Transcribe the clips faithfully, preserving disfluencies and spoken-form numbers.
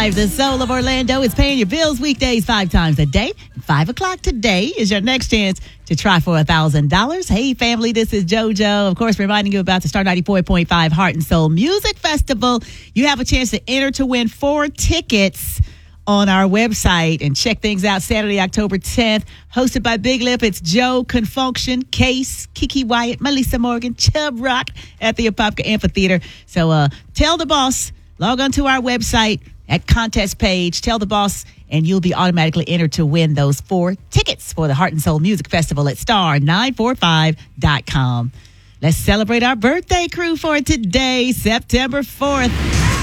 The Soul of Orlando is paying your bills weekdays five times a day. Five o'clock today is your next chance to try for a thousand dollars. Hey, family, this is JoJo. Of course, reminding you about the Star ninety-four point five Heart and Soul Music Festival. You have a chance to enter to win four tickets on our website and check things out Saturday, October tenth. Hosted by Big Lip, it's Joe, Confunction, Case, Kiki Wyatt, Melissa Morgan, Chubb Rock at the Apopka Amphitheater. So uh, tell the boss, log on to our website at contest page, tell the boss, and you'll be automatically entered to win those four tickets for the Heart and Soul Music Festival at star nine four five dot com. Let's celebrate our birthday crew for today, September fourth.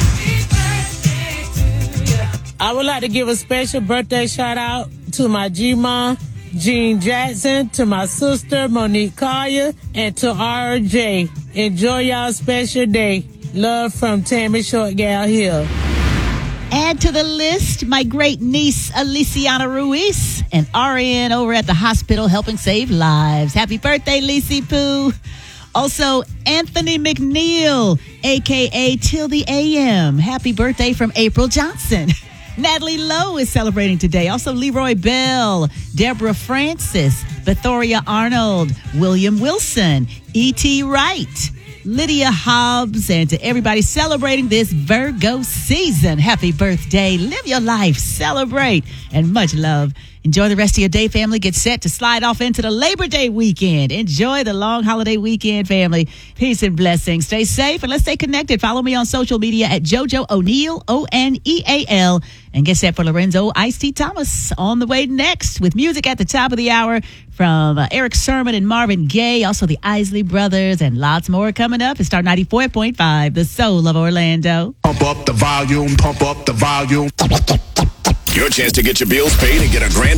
I would like to give a special birthday shout out to my G-Ma, Jean Jackson, to my sister, Monique Collier, and to R J. Enjoy y'all special day. Love from Tammy Short Gal Hill. Add to the list my great niece, Aliciana Ruiz, an R N over at the hospital helping save lives. Happy birthday, Lisi Poo. Also, Anthony McNeil, a k a. Till the A M. Happy birthday from April Johnson. Natalie Lowe is celebrating today. Also, Leroy Bell, Deborah Francis, Bethoria Arnold, William Wilson, E T. Wright, Lydia Hobbs, and to everybody celebrating this Virgo season, happy birthday. Live your life, celebrate, and much love. Enjoy the rest of your day, family. Get set to slide off into the Labor Day weekend. Enjoy the long holiday weekend, family. Peace and blessings. Stay safe and let's stay connected. Follow me on social media at JoJo O'Neal, O N E A L. And get set for Lorenzo Ice-T Thomas on the way next with music at the top of the hour from uh, Eric Sermon and Marvin Gaye. Also the Isley Brothers and lots more coming up. It's Star ninety-four point five, the Soul of Orlando. Pump up the volume, pump up the volume. Your chance to get your bills paid and get a grand